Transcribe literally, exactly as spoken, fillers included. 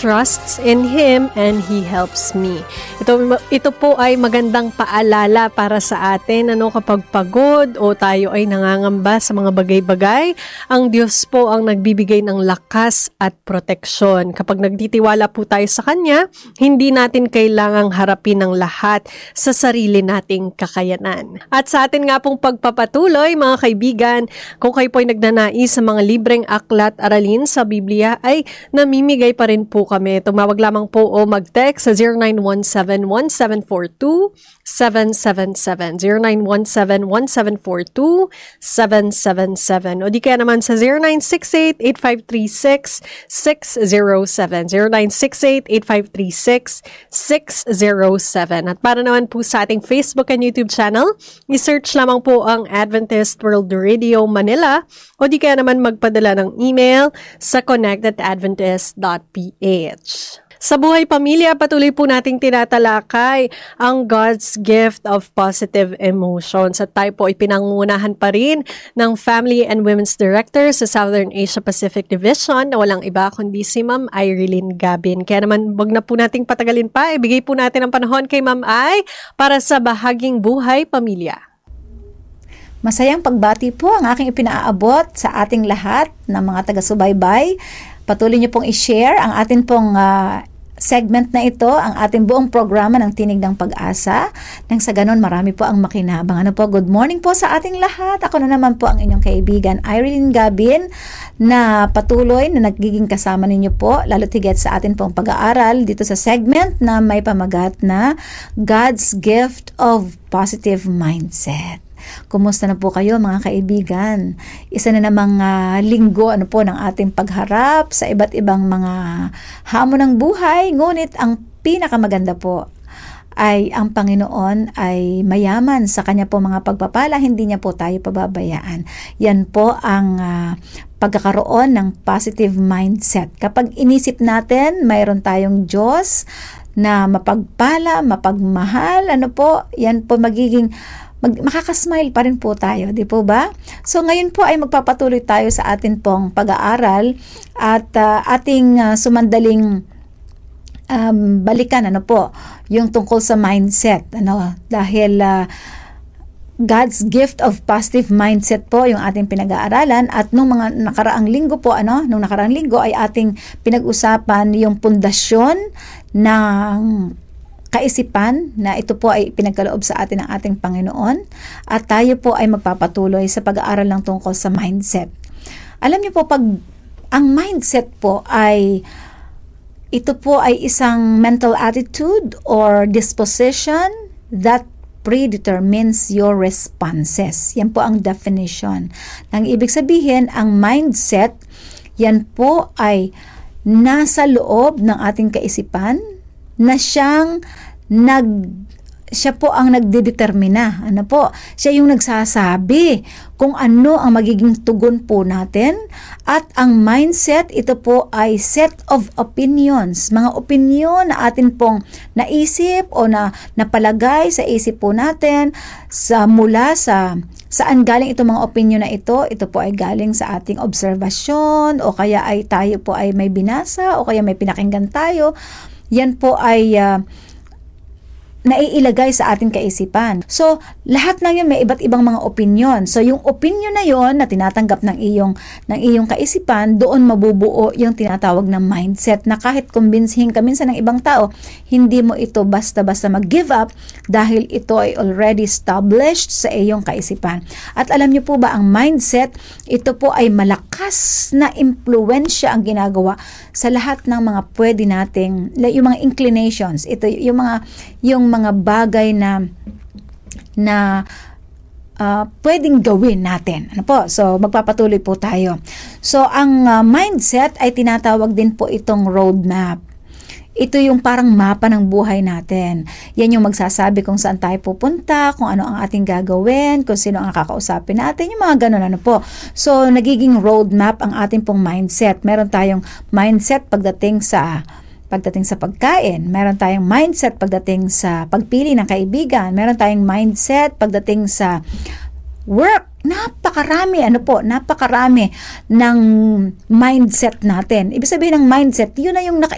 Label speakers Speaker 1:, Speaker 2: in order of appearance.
Speaker 1: trusts in Him and He helps me. Ito, ito po ay magandang paalala para sa atin, ano, kapag pagod o tayo ay nangangamba sa mga bagay-bagay, ang Diyos po ang nagbibigay ng lakas at proteksyon. Kapag nagtitiwala po tayo sa Kanya, hindi natin kailangang harapin ang lahat sa sarili nating kakayanan. At sa atin nga pong pagpapatuloy, mga kaibigan, kung kayo po ay nagnanais sa mga libreng aklat aralin sa Biblia, ay namimigay pa rin po kami. Tumawag lamang po o mag-text sa zero nine one seven, one seven four two, seven seven seven, zero nine one seven, one seven four two, seven seven seven, o di kaya naman sa zero nine six eight, eight five three six, six zero seven, zero nine six eight, eight five three six, six zero seven. At para naman po sa ating Facebook and YouTube channel, i-search lamang po ang Adventist World Radio Manila, o di kaya naman magpadala ng email sa connect at adventist dot p h. Sa Buhay Pamilya, patuloy po nating tinatalakay ang God's gift of positive emotions. At tayo po ay pinangunahan pa rin ng Family and Women's Director sa Southern Asia Pacific Division na walang iba kundi si Ma'am Irene Gabin. Kaya naman, wag na po nating patagalin pa. Ibigay po natin ang panahon kay Ma'am Ay para sa bahaging Buhay Pamilya.
Speaker 2: Masayang pagbati po ang aking ipinaabot sa ating lahat ng mga taga-subaybay. Patuloy niyo pong i-share ang atin pong uh, segment na ito, ang ating buong programa ng Tinig ng Pag-asa. Nang sa ganon, marami po ang makinabang. Ano po, good morning po sa ating lahat. Ako na naman po ang inyong kaibigan, Irene Gabin, na patuloy na nagiging kasama ninyo po, lalo tigit sa atin pong pag-aaral dito sa segment na may pamagat na God's Gift of Positive Mindset. Kumusta na po kayo, mga kaibigan? Isa na namang uh, linggo ano po ng ating pagharap sa iba't ibang mga hamon ng buhay, ngunit ang pinakamaganda po ay ang Panginoon ay mayaman sa kanya po mga pagpapala, hindi niya po tayo pababayaan. Yan po ang uh, pagkakaroon ng positive mindset. Kapag inisip natin, mayroon tayong Diyos na mapagpala, mapagmahal, ano po, yan po magiging Mag, makakasmile pa rin po tayo, di po ba? So ngayon po ay magpapatuloy tayo sa atin pong pag-aaral at uh, ating uh, sumandaling um, balikan ano po, yung tungkol sa mindset, ano, dahil uh, God's gift of positive mindset po yung ating pinag-aaralan, at nung mga nakaraang linggo po, ano, nung nakaraang linggo ay ating pinag-usapan yung pundasyon ng kaisipan na ito po ay pinagkaloob sa atin ng ating Panginoon, at tayo po ay magpapatuloy sa pag-aaral lang tungkol sa mindset. Alam niyo po, pag ang mindset po ay ito po ay isang mental attitude or disposition that predetermines your responses. Yan po ang definition. Nang ibig sabihin, ang mindset, yan po ay nasa loob ng ating kaisipan na siyang nag siya po ang nagdedetermina. Ano po? Siya yung nagsasabi kung ano ang magiging tugon po natin, at ang mindset, ito po ay set of opinions, mga opinion na atin pong naisip o na napalagay sa isip po natin, sa mula sa saan galing itong mga opinion na ito. Ito po ay galing sa ating obserbasyon, o kaya ay tayo po ay may binasa, o kaya may pinakinggan tayo. Yan po ay uh, naiilagay sa ating kaisipan. So, lahat na yun may iba't ibang mga opinion. So, yung opinion na yun na tinatanggap ng iyong, ng iyong kaisipan, doon mabubuo yung tinatawag na mindset, na kahit kumbinsihin ka minsan ng ibang tao, hindi mo ito basta-basta mag-give up dahil ito ay already established sa iyong kaisipan. At alam niyo po ba, ang mindset, ito po ay malakas na impluwensya ang ginagawa sa lahat ng mga pwede nating, yung mga inclinations, ito yung mga yung mga bagay na na uh, pwedeng gawin natin. Ano po? So, magpapatuloy po tayo. So, ang uh, mindset ay tinatawag din po itong roadmap. Ito yung parang mapa ng buhay natin. Yan yung magsasabi kung saan tayo pupunta, kung ano ang ating gagawin, kung sino ang kakausapin natin, yung mga ganun, ano po. So, nagiging roadmap ang ating pong mindset. Meron tayong mindset pagdating sa pagdating sa pagkain, meron tayong mindset pagdating sa pagpili ng kaibigan, meron tayong mindset pagdating sa work. Napakarami, ano po, napakarami ng mindset natin. Ibig sabihin ng mindset, yun na yung naka